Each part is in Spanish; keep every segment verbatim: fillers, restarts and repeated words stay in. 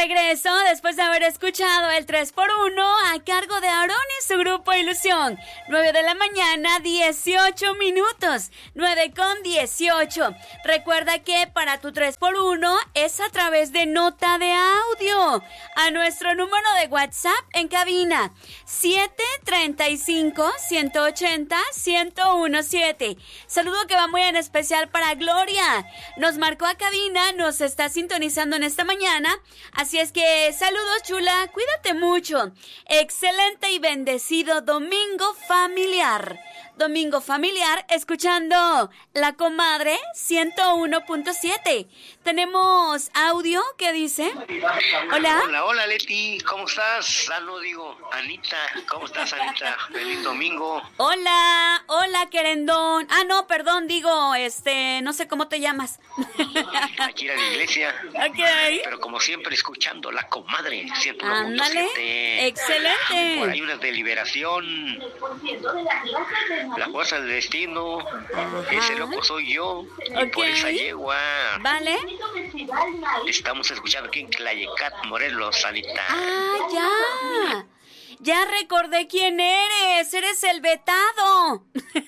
regreso después de haber escuchado el tres por uno a cargo de Aarón y su grupo Ilusión. nueve de la mañana, dieciocho minutos. nueve con dieciocho. Recuerda que para tu tres por uno es a través de nota de audio. A nuestro número de WhatsApp en cabina. siete treinta y cinco, ciento ochenta, ciento diecisiete. Saludo que va muy en especial para Gloria. Nos marcó a cabina, nos está sintonizando en esta mañana. Así es que saludos, chula, cuídate mucho. Excelente y bendecido domingo familiar. Domingo familiar, escuchando La Comadre ciento uno punto siete. Tenemos audio, ¿qué dice? Hola. Hola, hola Leti, ¿cómo estás? Ah, no digo, Anita, ¿cómo estás, Anita? Feliz domingo. Hola, hola, querendón. Ah, no, perdón, digo, este, no sé cómo te llamas. Aquí a la iglesia. Ok. Pero como siempre, escuchando La Comadre ciento uno punto siete. Ándale, excelente. Por ahí una deliberación. La fuerza del destino. Ajá. Ese loco soy yo. Y okay. por esa yegua. Vale. Estamos escuchando aquí en Clayecat, Morelos, Anita. Ah, ya. Ya recordé quién eres. Eres el vetado.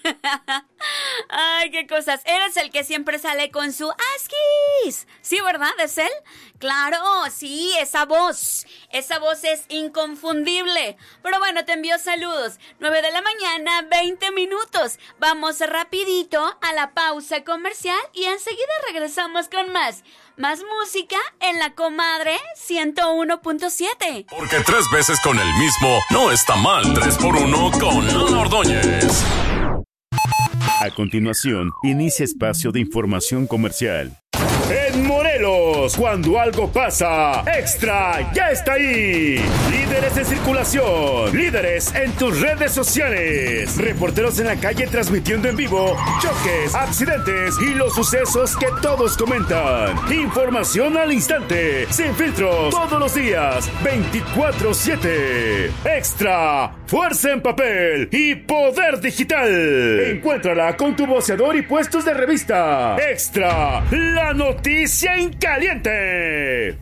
Ay, qué cosas. Eres el que siempre sale con su Askis. Sí, ¿verdad? ¿Es él? Claro, sí, esa voz. Esa voz es inconfundible. Pero bueno, te envío saludos. nueve de la mañana, veinte minutos. Vamos rapidito a la pausa comercial y enseguida regresamos con más. Más música en La Comadre ciento uno punto siete. Porque tres veces con el mismo no está mal. Tres por uno con Ana Ordóñez. A continuación, inicia espacio de información comercial. En Morelos, cuando algo pasa, Extra ya está ahí. Líderes en circulación, líderes en tus redes sociales, reporteros en la calle transmitiendo en vivo choques, accidentes y los sucesos que todos comentan. Información al instante, sin filtros, todos los días, veinticuatro siete. Extra, fuerza en papel y poder digital. Encuéntrala con tu voceador y puestos de revista. Extra, la noticia en caliente.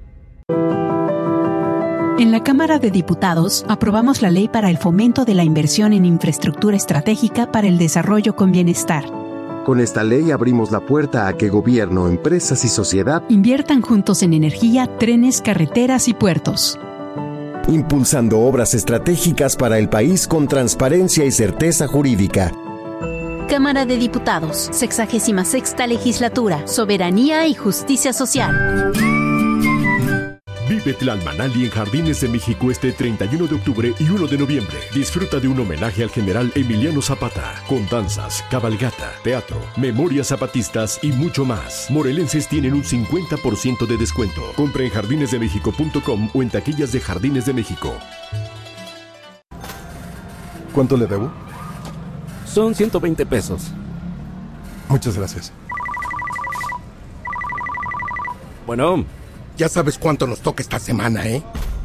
En la Cámara de Diputados aprobamos la Ley para el Fomento de la Inversión en Infraestructura Estratégica para el Desarrollo con Bienestar. Con esta ley abrimos la puerta a que gobierno, empresas y sociedad inviertan juntos en energía, trenes, carreteras y puertos, impulsando obras estratégicas para el país con transparencia y certeza jurídica. Cámara de Diputados, sexagésima sexta Legislatura, Soberanía y Justicia Social. Vive Tlalmanali en Jardines de México este treinta y uno de octubre y uno de noviembre. Disfruta de un homenaje al general Emiliano Zapata, con danzas, cabalgata, teatro, memorias zapatistas y mucho más. Morelenses tienen un cincuenta por ciento de descuento. Compra en jardines de méxico punto com o en taquillas de Jardines de México. ¿Cuánto le debo? Son ciento veinte pesos. Muchas gracias. Bueno, ya sabes cuánto nos toca esta semana, ¿eh?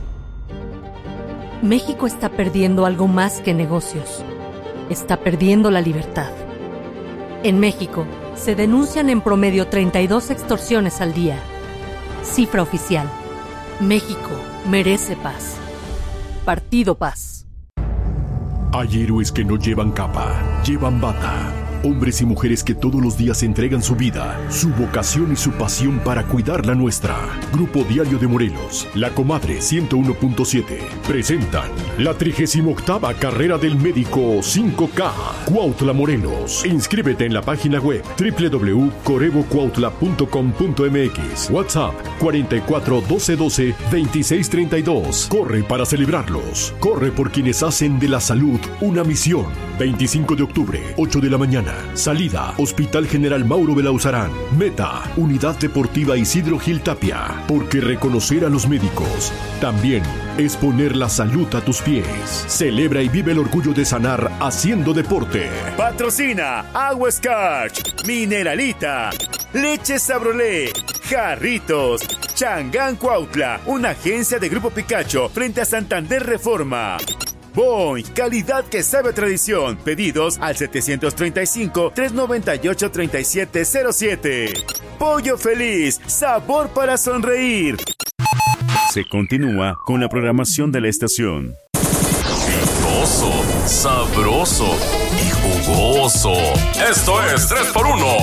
México está perdiendo algo más que negocios. Está perdiendo la libertad. En México, se denuncian en promedio treinta y dos extorsiones al día. Cifra oficial. México merece paz. Partido Paz. Hay héroes que no llevan capa, llevan bata. Hombres y mujeres que todos los días entregan su vida, su vocación y su pasión para cuidar la nuestra. Grupo Diario de Morelos, La Comadre ciento uno punto siete, presentan la trigésima octava Carrera del Médico cinco K, Cuautla, Morelos. Inscríbete en la página web doble u doble u doble u punto corebo cuautla punto com punto m x. WhatsApp cuarenta y cuatro, doce, doce, veintiséis, treinta y dos. Corre para celebrarlos. Corre por quienes hacen de la salud una misión. veinticinco de octubre, ocho de la mañana. Salida, Hospital General Mauro Belauzarán. Meta, Unidad Deportiva Isidro Gil Tapia. Porque reconocer a los médicos también es poner la salud a tus pies. Celebra y vive el orgullo de sanar haciendo deporte. Patrocina Agua Scotch, Mineralita, Leche Sabrolé, Jarritos, Changán Cuautla, una agencia de Grupo Picacho frente a Santander Reforma. Boing, calidad que sabe a tradición. Pedidos al setecientos treinta y cinco, trescientos noventa y ocho, treinta y siete cero siete. Pollo Feliz, sabor para sonreír. Se continúa con la programación de la estación. Picoso, sabroso y jugoso. Esto es tres por uno